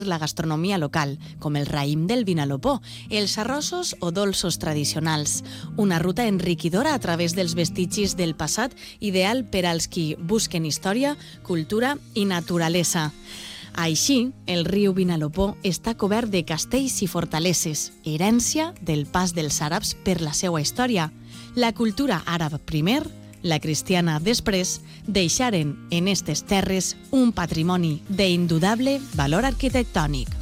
la gastronomia local, com el raïm del Vinalopó, els arrossos o dolços tradicionals. Una ruta enriquidora a través dels vestigis del passat, ideal per als qui busquen història, cultura i naturalesa. Així, el riu Vinalopó està cobert de castells i fortaleses, herència del pas dels àrabs per la seva història. La cultura àrab primer, la cristiana després, deixaren en estes terres un patrimoni d'indudable valor arquitectònic.